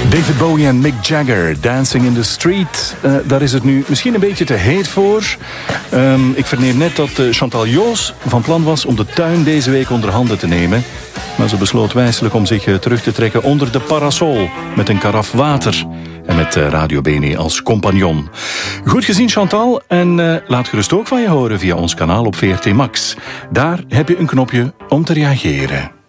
David Bowie en Mick Jagger, Dancing in the Street. Daar is het nu misschien een beetje te heet voor. Ik verneem net dat Chantal Joos van plan was om de tuin deze week onder handen te nemen. Maar ze besloot wijselijk om zich terug te trekken onder de parasol met een karaf water. En met Radio Bene als compagnon. Goed gezien, Chantal. En laat gerust ook van je horen via ons kanaal op VRT Max. Daar heb je een knopje om te reageren.